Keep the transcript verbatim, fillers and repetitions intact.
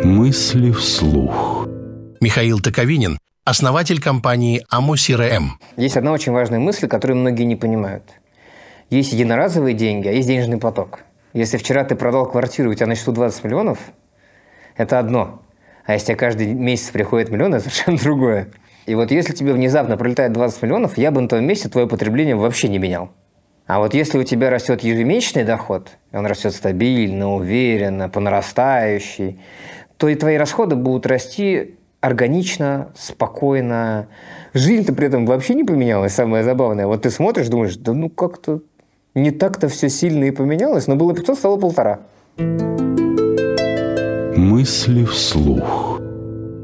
Мысли вслух. Михаил Токовинин, основатель компании АМО-СИРЭМ. Есть одна очень важная мысль, которую многие не понимают. Есть единоразовые деньги, а есть денежный поток. Если вчера ты продал квартиру, у тебя на счету двадцать миллионов, это одно. А если тебе каждый месяц приходит миллион, это совершенно другое. И вот если тебе внезапно прилетает двадцать миллионов, я бы на твоем месте твое потребление вообще не менял. А вот если у тебя растет ежемесячный доход, он растет стабильно, уверенно, по нарастающей, то и твои расходы будут расти органично, спокойно. Жизнь-то при этом вообще не поменялась, самое забавное. Вот ты смотришь, думаешь, да ну как-то не так-то все сильно и поменялось, но было пятьсот, стало полтора. Мысли вслух.